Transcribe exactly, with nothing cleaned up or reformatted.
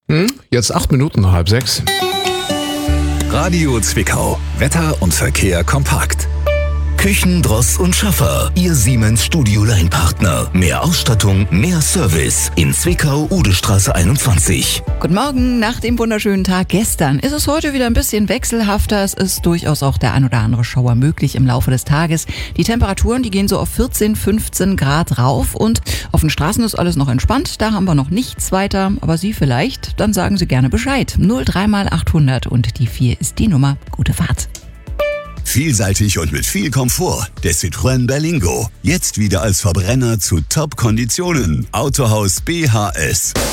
Hm? Jetzt acht Minuten nach halb sechs. Radio Zwickau. Wetter und Verkehr kompakt. Küchen, Dross und Schaffer. Ihr Siemens Studio-Line-Partner. Mehr Ausstattung, mehr Service. In Zwickau, Udestraße einundzwanzig. Guten Morgen, nach dem wunderschönen Tag gestern ist es heute wieder ein bisschen wechselhafter. Es ist durchaus auch der ein oder andere Schauer möglich im Laufe des Tages. Die Temperaturen, die gehen so auf vierzehn, fünfzehn Grad rauf und auf den Straßen ist alles noch entspannt. Da haben wir noch nichts weiter, aber Sie vielleicht, dann sagen Sie gerne Bescheid. null drei mal achthundert und die vier ist die Nummer. Gute Fahrt. Vielseitig und mit viel Komfort. Der Citroën Berlingo. Jetzt wieder als Verbrenner zu Top-Konditionen. Autohaus B H S.